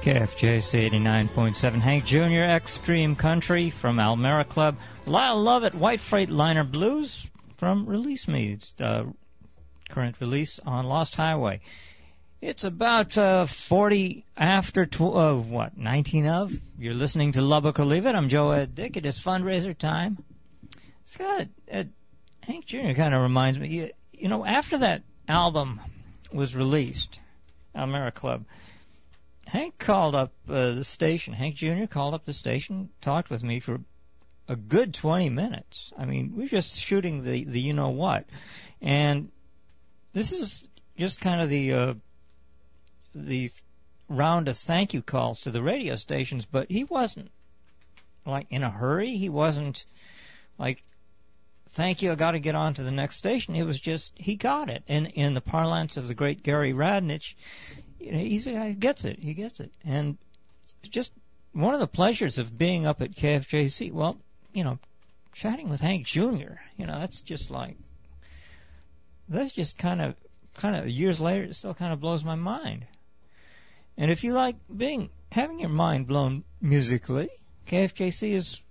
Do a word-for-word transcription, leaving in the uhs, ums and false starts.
K F J C eighty-nine point seven. Hank Junior Extreme Country from Almera Club. Lyle Lovett, White Freightliner Blues from Release Me. It's uh, current release on Lost Highway. It's about uh, forty after, tw- uh, what, nineteen of? You're listening to Lubbock or Leave It. I'm Joe Ed Dick. It is fundraiser time. Scott, uh, Hank Junior kind of reminds me, you, you know, after that album was released, Almera Club, Hank called up uh, the station. Hank Junior called up the station, talked with me for a good twenty minutes. I mean, we were just shooting the, the you-know-what. And this is just kind of the uh, the round of thank you calls to the radio stations, but he wasn't, like, in a hurry. He wasn't like, thank you, I got to get on to the next station. It was just, he got it. And in the parlance of the great Gary Radnich, you know, he's a guy who gets it. He gets it. And just one of the pleasures of being up at K F J C, well, you know, chatting with Hank Junior, you know, that's just like, that's just kind of, kind of, years later, it still kind of blows my mind. And if you like being, having your mind blown musically, K F J C is